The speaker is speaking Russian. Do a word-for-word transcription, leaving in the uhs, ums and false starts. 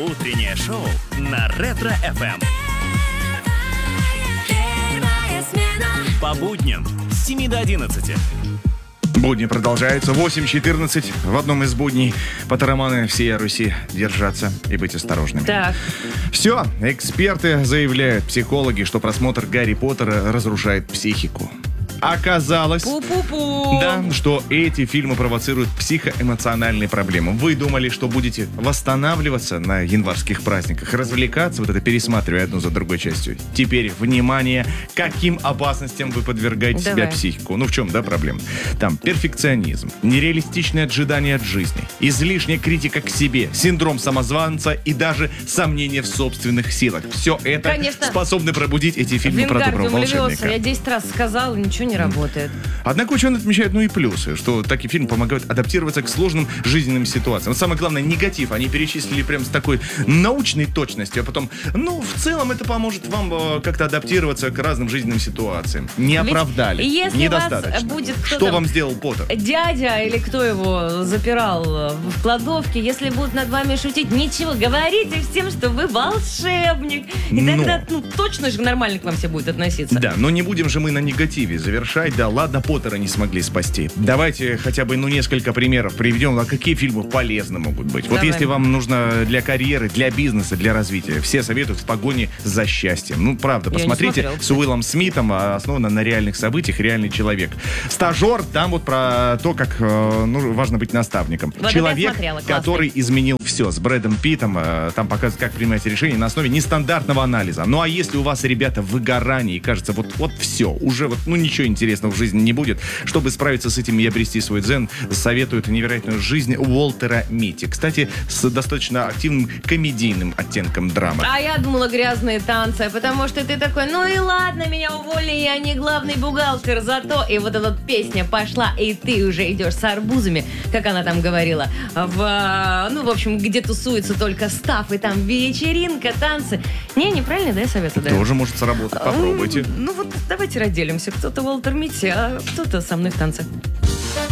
Утреннее шоу на Ретро-эф эм. По будням с семи до одиннадцати. Будни продолжаются. восемь четырнадцать в одном из будней. Патероманы всей Руси держаться и быть осторожными. Так. Все, эксперты заявляют, психологи, что просмотр Гарри Поттера разрушает психику. Оказалось, Пу-пу-пу. да, что эти фильмы провоцируют психоэмоциональные проблемы. Вы думали, что будете восстанавливаться на январских праздниках, развлекаться, вот это пересматривая одну за другой частью. Теперь, внимание, каким опасностям вы подвергаете Давай. себя психику. Ну, в чем, да, проблема? Там перфекционизм, нереалистичные ожидания от жизни, излишняя критика к себе, синдром самозванца и даже сомнения в собственных силах. Все это Конечно. способны пробудить эти фильмы про доброго Вингардиум Левиоса. волшебника. Я десять раз сказала, ничего не работает. Однако ученые отмечают, ну и плюсы, что такие фильмы помогают адаптироваться к сложным жизненным ситуациям. Вот самое главное, негатив они перечислили прям с такой научной точностью, а потом, ну, в целом это поможет вам э, как-то адаптироваться к разным жизненным ситуациям. Не Ведь оправдали, если недостаточно. вас будет кто-то- Что вам сделал Поттер? Дядя или кто его запирал в кладовке, если будут над вами шутить, ничего, говорите всем, что вы волшебник. И Но. тогда, ну, точно же нормально к вам все будет относиться. Да, но не будем же мы на негативе завершать. Да, ладно, Поттера не смогли спасти. Давайте хотя бы, ну, несколько примеров приведем. А какие фильмы полезны могут быть? Вот Давай. если вам нужно для карьеры, для бизнеса, для развития, все советуют «В погоне за счастьем». Ну, правда, Я не посмотрите смотрела, с Уиллом Смитом, а, основано на реальных событиях, реальный человек. «Стажер», там вот про то, как э, ну, важно быть наставником. Вот это я Человек, смотрела, классный. который изменил все, с Брэдом Питтом. э, Там показывают, как принимать решения на основе нестандартного анализа. Ну, а если у вас, ребята, выгорание, и кажется, вот, вот все, уже вот, ну, ничего интересного в жизни не будет, чтобы справиться с этим и обрести свой дзен, советуют невероятную жизнь Уолтера Митти. Кстати, с достаточно активным комедийным оттенком драмы. А я думала грязные танцы, потому что ты такой, ну и ладно, меня уволили, я не главный бухгалтер, зато... И вот эта вот песня пошла, и ты уже идешь с арбузами, как она там говорила, в, ну, в общем, где тусуется только стаф, и там вечеринка, танцы. Не, неправильно, да, я советую даю? Тоже может сработать. Попробуйте. Ну вот давайте разделимся. Кто-то Уолтер Митти, а кто-то со мной в танце.